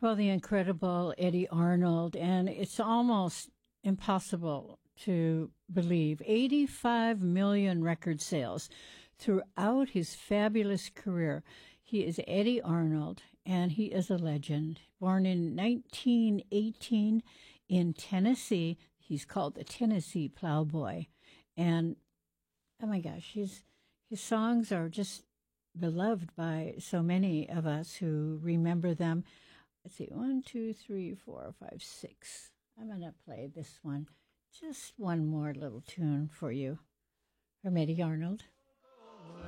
Well, the incredible Eddie Arnold, and it's almost impossible to believe 85 million record sales throughout his fabulous career. He is Eddie Arnold, and he is a legend. Born in 1918 in Tennessee, he's called the Tennessee Plowboy. And oh my gosh, his songs are just beloved by so many of us who remember them. Let's see, 1, 2, 3, 4, 5, 6. I'm going to play this one. Just one more little tune for you from Eddie Arnold.